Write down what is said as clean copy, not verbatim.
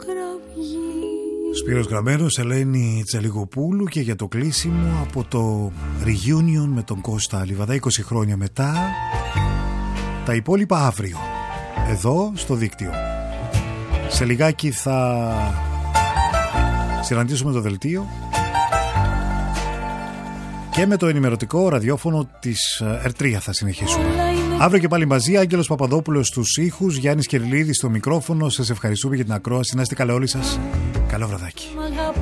Σπύρος Γραμμένος, Ελένη Τσαλιγοπούλου και για το κλείσιμο από το reunion με τον Κώστα Λιβαδά 20 χρόνια μετά. Τα υπόλοιπα αύριο εδώ στο δίκτυο. Σε λιγάκι θα συναντήσουμε το δελτίο και με το ενημερωτικό ραδιόφωνο της ΕΡΤΡΙΑ θα συνεχίσουμε. Αύριο και πάλι μαζί, Άγγελος Παπαδόπουλος στους ήχους, Γιάννης Κερλίδης στο μικρόφωνο. Σας ευχαριστούμε για την ακρόαση. Να είστε καλά όλοι σας. Καλό βραδάκι.